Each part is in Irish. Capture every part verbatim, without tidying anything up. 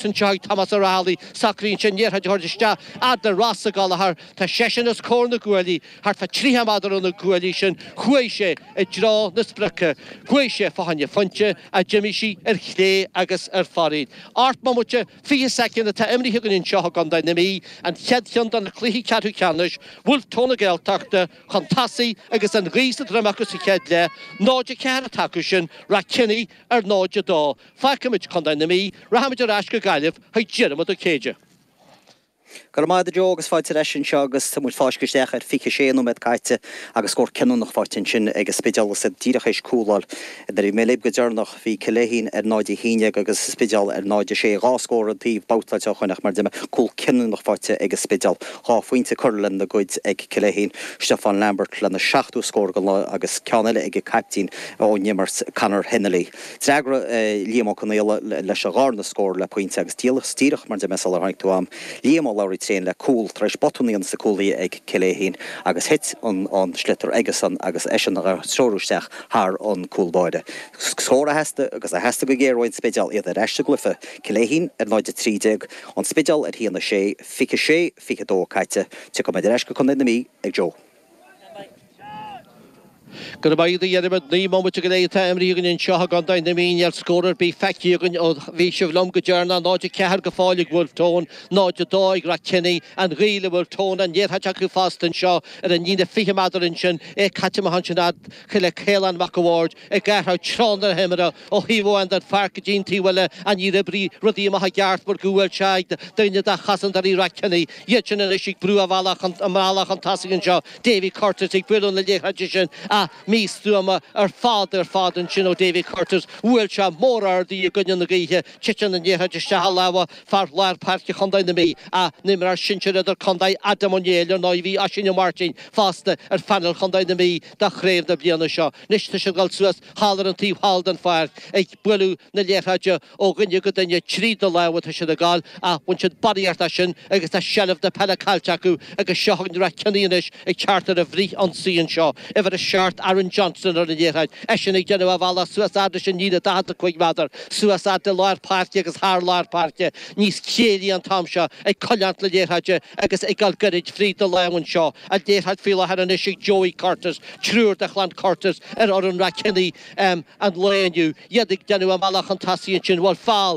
Martin Chai Thomas O'Reilly Sacrin Chenyer Georgista at the Rasa Galahar to Sheshanas Corner Gueli Hart for Trihamadar on the coalition Hueshe a draw the Spraka Hueshe for Hanya Funche a Jimishi er Clay Agus er Farid Art Mamucha Fia second at Emily Higgin in Shahagon Dynami and Hedhion on the Clehy Catu Canish Wolf Tona Gel Takta Contasi Agus and Reese the Dramacusi Kedle Noja Can Takushin Rakini er Noja Do Fakamich Condynami Rahamaja Ashka Galif Hai Jeremy the Cage. Gormad the jogus fight session shogus to much fash gestecher fike sheno met kaite agus skor kennon noch fartinchen ag spedial se direch coolal der meleb gejar noch fi kelehin er noide hinia agus spedial er noide she raskor die bouta och nach mar dem cool kennon noch farte ag spedial half winter curlen the goods ag kelehin Stefan Lambert lan schachtu skor agus kanele ag captain o nimmers Conor Hennelly Zagra Liam Conneil le chagarne skor le point ag stil stirch mar dem mesal rank to am Liam Lowry train le cool tresh bottoning the coolly ag kelehin agus hit on on schlitter egeson agus eschen sorustech har on cool boide skora haste agus a haste go gear with spedial either echte glyffe kelehin at noide three dig on spedial at he on the she fike she fike do kaite to come the eske kon the me ag Joe Gonna buy the other but the moment to get a time you can in Shahagon down the mean your scorer be fact you can or Vishav Lumga Journal, Noja Kahar Gafalik Wolf Tone, Noja Dog Rakini, and Real Wolf Tone, and yet Hachaku Fast and Shaw, and then Nina Fihamadorinchen, a Katimahanchanad, Kilakale and Macaward, a Garha Chronda Hemera, or Hivo and that Farkajin Tiwella, and Yirabri, Rodima Hagartburg, Guel Chag, Dina da Hassandari Rakini, Yetchin and Shik Bruavala, Amala Fantastic and Shaw, David Curtis, Equil on the Hajishan, ah. Me Stuama, our father, father, and Chino David Curtis, Wilcha, Morar, the Gunyan the Gaya, Chichan and Yeha Shahalawa, Far Lar Park, Kondai the Me, Ah, Nimra Shincher, the Kondai, Adam Oniel, Noivi, Ashina Martin, Faster, and Fanel Kondai the Me, the Crave the Biana Shaw, Nishtagal Suas, Haller and Thief, Halden Fire, a Bulu, Neliaja, Ogun, good and you treat the law with Hashadagal, Ah, one should body artashin, against a shell of the Palakalchaku, against Shah and Rakaninish, a charter of Re on Sea and Shaw, ever a short Aaron Johnson or the Yerhad, Eshini Genova Vala, Suicide Shanida, the Quick Mother, Suicide the Lord Party, as Har Lord Party, Nis Kiri and Tomshaw, a Collant the Yerhaja, agus a Galgurage, Free the Lion Shaw, a Yerhad Fila had an issue Joey Curtis, True the Clan Curtis, and Oran Rakini, um, and Lion you, Yedik Genova Malachantasi and Chin, well, Fall,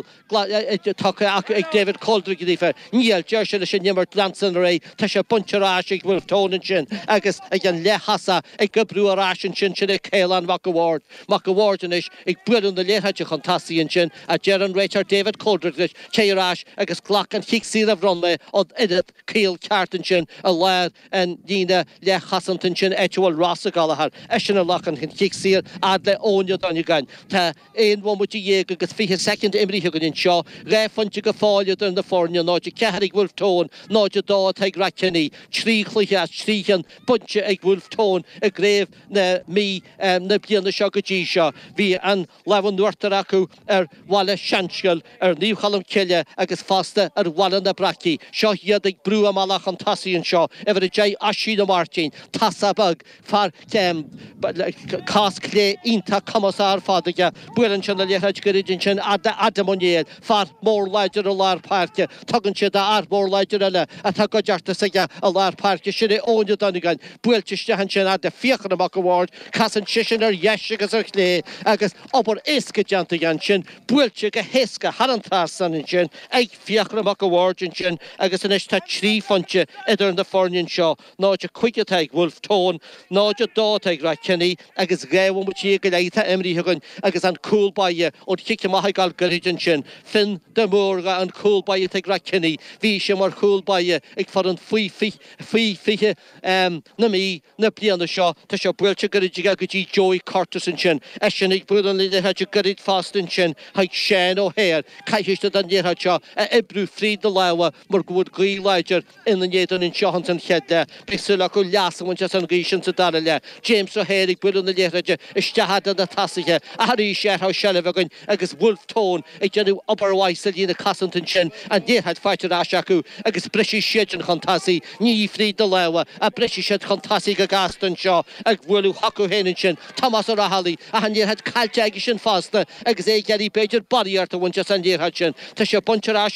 David Coldrick, Neil Jersey, Shimmer, Glanson Ray, Tasha Buncharash, Wolf Tone and Chin, Agus, again Lehasa, a Gabru Rash and Chin, Chin, Kaylan Macaward, Macaward and Ish, a Brilliant the Lehaja Contasi and Chin, a Jaron Richard, David Coldrick, Chayrash, Agus Clock and Hicksy of Runley, or Edith, Keel Carton Chin, a lad, and Nina Lehasant and Chin, Etual Rasa Galahar, Eshina Lock and Hicksy, Adle Onya Donigan, Ta, in one with ye, because for his second Emily Hugan in Shaw, Refunch Gafolia than the Fornia, Noja Kahrig Wolf Tone, Noja Daw, Tag Rakini, Tree Clias, Treehan, Bunch Egg Wolf Tone, a grave, na me, um, na Piana Shogajisha, V and Lavon Nortaraku, er Walla Shanshal, er New Hallam Kelia, Agus Foster, er Walla Nabraki, Shaw Yadig Brewer Malachan Tassi and Shaw, every J Ashida Martin, Tassabug, Far Kem, but like Cast Clay, Inta Commissar Fadiga, Bueran Channel Yahaj Garijin, Adam O'Neill, Far more larger a lar park, Tugancha da are more larger a Tagajarta Sega, a lar park, Shire own your Dunigan, Buelchistahan at the Fiacre Award, Cassan Chishiner, Yashigas or Clay, Agus Upper Iska Jantiganchin, Buelchika Heska, Harantarsan and Chin, Eight Fiacre Award and Chin, Agus an Esta Tree Funche, Eder in the Fornian Shaw, Noja Quickatag, Wolf Tone, Noja Dawtag Rakeni, Agus Gawan which ye Galata Emery Hugan, Agus and Cool by ye, or Kikamahagal Garijin Chin, Finn the Murga and Cool by ye take Rakeni, Visham or Cool by ye, Ik Foran Fee Fee Fee Fee, um, Nami, Napli on the Shaw, Tasha Buelcha Gariji, Joey Curtis and Chin, Eshenik Budan, they had you Garid Fast and Chin, Hike Shan O'Hare, Kaihish the Danyahacha, Ebru Freed the Lawa, Murkwood Gree Liger, in the Yadon in Johansson head there, Pixulaco Yas and just on Grecian to Darla, James O'Hare, Budan the Yeraja, Ishtahada the Tassica, Ari Shat how Shalavagan, Agus Wolf Tone, a Janu Upper Weissel in the Cassanton Chin, and they had fighter Ashaku, Agus British Shed and Contasi, Ni Freed the Lawa, a British Shed Contasi Gaston Shaw, Ag Wulu Haku Henichin, Thomas O'Rahali, and you had Kaljagishin Foster, Ag Zay Gary Pager Body Arthur one just and year Hutchin, Tasha Buncharash.